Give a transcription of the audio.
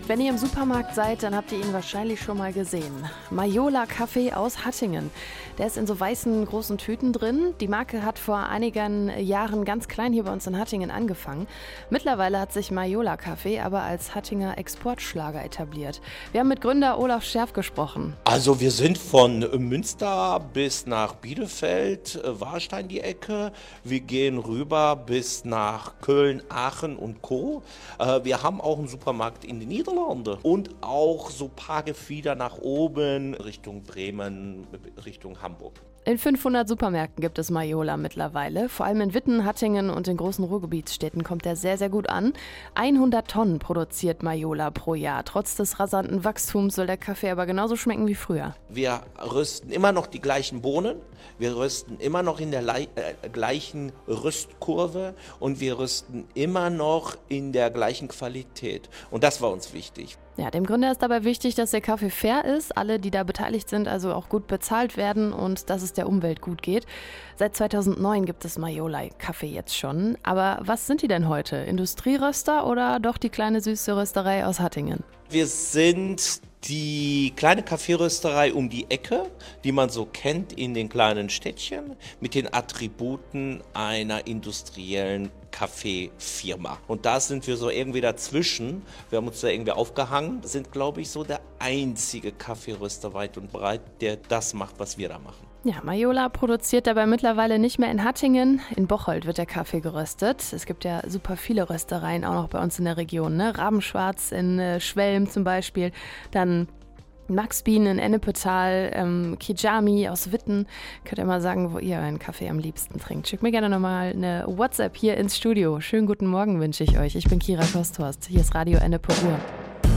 Wenn ihr im Supermarkt seid, dann habt ihr ihn wahrscheinlich schon mal gesehen. Majola Kaffee aus Hattingen. Der ist in so weißen großen Tüten drin. Die Marke hat vor einigen Jahren ganz klein hier bei uns in Hattingen angefangen. Mittlerweile hat sich Majola Kaffee aber als Hattinger Exportschlager etabliert. Wir haben mit Gründer Olaf Scherf gesprochen. Also wir sind von Münster bis nach Bielefeld, Warstein die Ecke. Wir gehen rüber bis nach Köln, Aachen und Co. Wir haben auch einen Supermarkt in den Niederlande und auch so ein paar Gefieder nach oben Richtung Bremen, Richtung Hamburg. In 500 Supermärkten gibt es Majola mittlerweile. Vor allem in Witten, Hattingen und den großen Ruhrgebietsstädten kommt er sehr, sehr gut an. 100 Tonnen produziert Majola pro Jahr. Trotz des rasanten Wachstums soll der Kaffee aber genauso schmecken wie früher. Wir rösten immer noch die gleichen Bohnen, wir rösten immer noch in der gleichen Röstkurve und wir rösten immer noch in der gleichen Qualität. Und das war uns wichtig. Ja, dem Gründer ist dabei wichtig, dass der Kaffee fair ist, alle, die da beteiligt sind, also auch gut bezahlt werden und dass es der Umwelt gut geht. Seit 2009 gibt es Majola Kaffee jetzt schon. Aber was sind die denn heute? Industrieröster oder doch die kleine süße Rösterei aus Hattingen? Wir sind die kleine Kaffeerösterei um die Ecke, die man so kennt in den kleinen Städtchen, mit den Attributen einer industriellen Kaffeefirma. Und da sind wir so irgendwie dazwischen. Wir haben uns da irgendwie aufgehangen, sind, glaube ich, so der einzige Kaffeeröster weit und breit, der das macht, was wir da machen. Ja, Majola produziert dabei mittlerweile nicht mehr in Hattingen. In Bocholt wird der Kaffee geröstet. Es gibt ja super viele Röstereien auch noch bei uns in der Region, ne? Rabenschwarz in Schwelm zum Beispiel, dann Max Bien in Ennepetal, Kijami aus Witten. Könnt ihr mal sagen, wo ihr euren Kaffee am liebsten trinkt. Schickt mir gerne nochmal eine WhatsApp hier ins Studio. Schönen guten Morgen wünsche ich euch. Ich bin Kira Kosthorst. Hier ist Radio Ennepe Ruhr.